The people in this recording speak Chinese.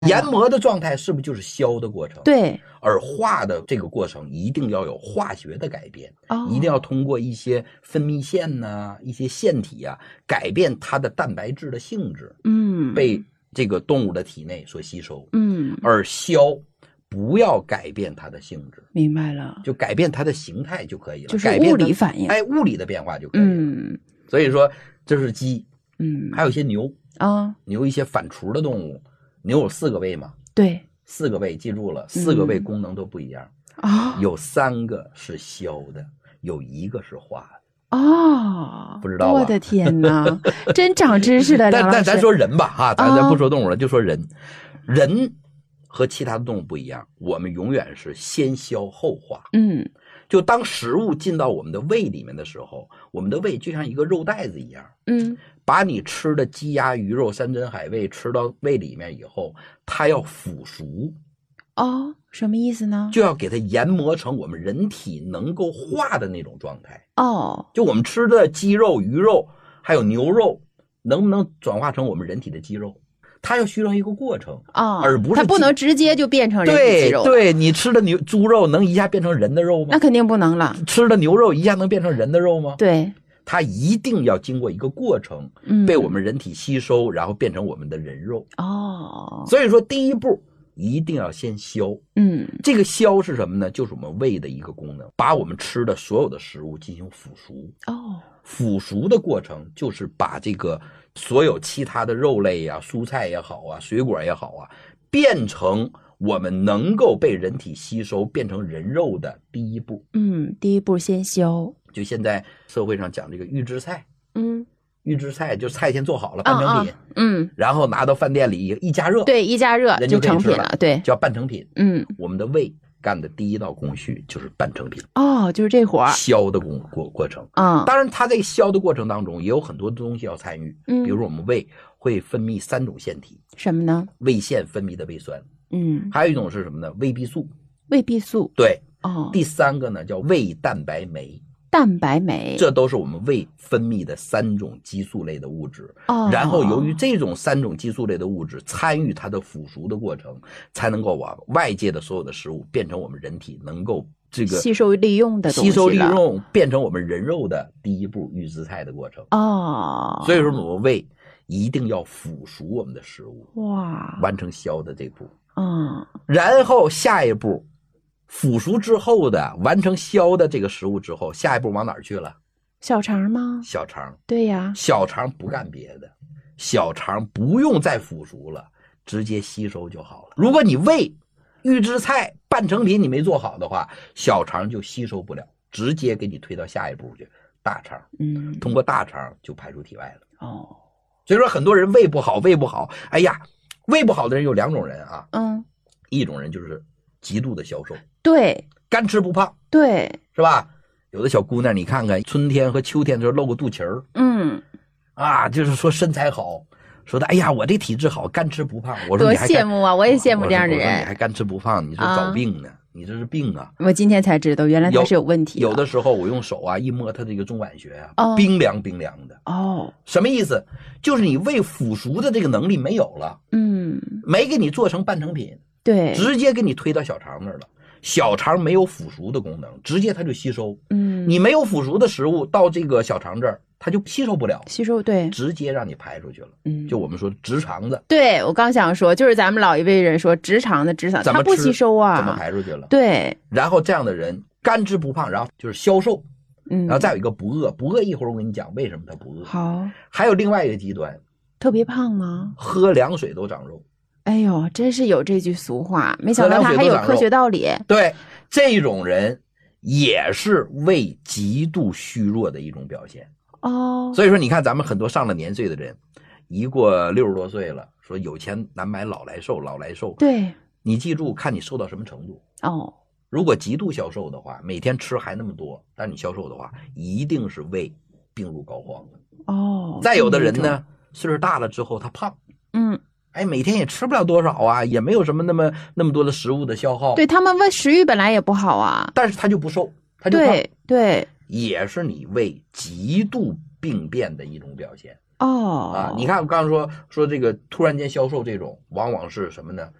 研磨的状态是不是就是消的过程？ 对。 而化的这个过程一定要有化学的改变，一定要通过一些分泌腺呐、一些腺体啊，改变它的蛋白质的性质，被这个动物的体内所吸收，而消不要改变它的性质， 明白了， 就改变它的形态就可以了， 就是物理反应， 物理的变化就可以了。所以说这是鸡，还有一些牛啊， 牛一些反刍的动物，牛有4个胃嘛， 对 ，4个胃，记住了，4个胃功能都不一样啊， 有3个是消的，有1个是化哦， 的。不知道吧？ 我的天哪，真长知识了。 但咱说人吧，哈，咱不说动物了，就说人，人和其他的动物不一样，我们永远是先消后化。就当食物进到我们的胃里面的时候，我们的胃就像一个肉袋子一样，把你吃的鸡鸭鱼肉山珍海味吃到胃里面以后，它要腐熟。 哦，什么意思呢？ 就要给它研磨成我们人体能够化的那种状态。 哦， 就我们吃的鸡肉、鱼肉还有牛肉，能不能转化成我们人体的肌肉？它要需要一个过程而不是它不能直接就变成人体肌肉。 对，你吃的猪肉能一下变成人的肉吗？ 那肯定不能了。 吃的牛肉一下能变成人的肉吗？ 对， 它一定要经过一个过程，被我们人体吸收，然后变成我们的人肉。所以说第一步一定要先消。这个消是什么呢？就是我们胃的一个功能，把我们吃的所有的食物进行腐熟。腐熟的过程就是把这个所有其他的肉类呀、蔬菜也好啊、水果也好啊，变成我们能够被人体吸收变成人肉的第一步。 第一步先消。 就现在社会上讲这个预制菜，预制菜就菜先做好了，半成品，然后拿到饭店里一加热， 对，一加热就成品了，对， 叫半成品。我们的胃干的第一道工序就是半成品。 就是这活儿， 消的过程。当然它在消的过程当中也有很多东西要参与，比如说我们胃会分泌3种腺体， 什么呢？ 胃腺分泌的胃酸，还有一种是什么呢？胃壁素。 胃壁素， 对，第3个呢叫胃蛋白酶。 蛋白酶， 这都是我们胃分泌的3种激素类的物质。然后由于这种3种激素类的物质参与它的腐熟的过程，才能够把外界的所有的食物变成我们人体能够这个吸收利用的东西了， 吸收利用变成我们人肉的第一步预制菜的过程。所以说我们胃一定要腐熟我们的食物，完成消的这步。然后下一步腐熟之后的完成消的这个食物之后，下一步往哪儿去了？ 小肠吗？ 小肠。 对呀， 小肠不干别的，小肠不用再腐熟了，直接吸收就好了。如果你胃预制菜半成品你没做好的话，小肠就吸收不了，直接给你推到下一步去，大肠。通过大肠就排出体外了。所以说很多人胃不好，哎呀，胃不好的人有2种人啊。一种人就是极度的消瘦，对，干吃不胖，对，是吧？有的小姑娘你看看，春天和秋天的时候露个肚脐儿，就是说身材好，说的哎呀我这体质好，干吃不胖。我说你还多羡慕啊，我也羡慕这样的人。 你还干吃不胖，你是找病呢，你这是病啊。 我今天才知道原来他是有问题的。 有的时候我用手一摸他这个中脘穴冰凉冰凉的。什么意思？就是你胃腐熟的这个能力没有了，没给你做成半成品，对，直接给你推到小肠那儿了。小肠没有腐熟的功能，直接它就吸收。你没有腐熟的食物到这个小肠这儿，它就吸收不了，对，直接让你排出去了。就我们说直肠子。对，我刚想说，就是咱们老一辈人说直肠子，它不吸收啊，怎么排出去了？对。然后这样的人干吃不胖，然后就是消瘦，然后再有一个不饿，不饿一会儿我跟你讲为什么他不饿。好。还有另外一个极端，特别胖吗？喝凉水都长肉。哎呦，真是有这句俗话，没想到它还有科学道理。对，这种人也是胃极度虚弱的一种表现。所以说你看咱们很多上了年岁的人，一过60多岁了，说有钱难买老来瘦，老来瘦。对，你记住，看你瘦到什么程度。如果极度消瘦的话，每天吃还那么多，但你消瘦的话，一定是胃病入膏肓了。再有的人呢，岁数大了之后他胖，每天也吃不了多少啊，也没有什么那么多的食物的消耗。对，他们胃食欲本来也不好啊，但是他就不瘦，他就胖。对，也是你胃极度病变的一种表现。 哦， 你看我刚刚说这个突然间消瘦这种，往往是什么呢？